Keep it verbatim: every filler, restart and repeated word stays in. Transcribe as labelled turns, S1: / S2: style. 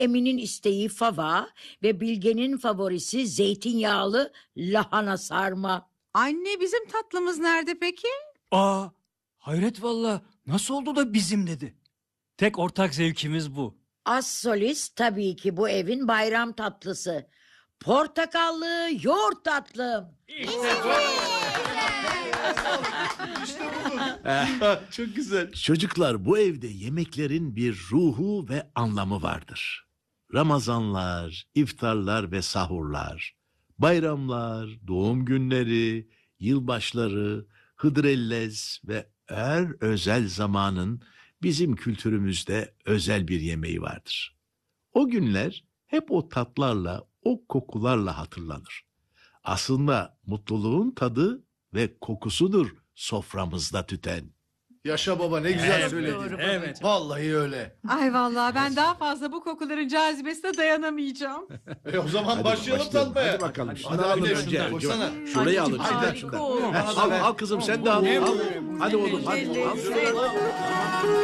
S1: Emin'in isteği fava ve Bilge'nin favorisi zeytinyağlı lahana sarma.
S2: Anne, bizim tatlımız nerede peki?
S3: Aa, hayret valla. Nasıl oldu da bizim dedi. Tek ortak zevkimiz bu.
S1: Az solist tabii ki bu evin bayram tatlısı. Portakallı yoğurt tatlım.
S4: Çok güzel.
S5: Çocuklar, bu evde yemeklerin bir ruhu ve anlamı vardır. Ramazanlar, iftarlar ve sahurlar, bayramlar, doğum günleri, yılbaşları, hıdrellez ve her özel zamanın bizim kültürümüzde özel bir yemeği vardır. O günler hep o tatlarla, o kokularla hatırlanır. Aslında mutluluğun tadı ve kokusudur soframızda tüten.
S4: Yaşa baba, ne güzel
S3: Evet,
S4: söyledin.
S2: doğru
S3: evet.
S4: Vallahi öyle.
S2: Ay vallahi ben daha fazla bu kokuların cazibesine dayanamayacağım.
S4: E o zaman
S5: Hadi
S4: başlayalım
S5: başlayalım.
S4: tatmaya.
S5: Hadi bakalım.
S4: Hadi,
S5: Şunu
S4: hadi,
S5: alın
S4: hadi,
S5: önce.
S4: şundan koysana.
S5: Şurayı alın.
S2: Anneciğim,
S5: şuradan,
S2: harika
S5: şuradan.
S2: oldu.
S5: Al, al kızım sen de al. Al. Hadi oğlum hadi. Al.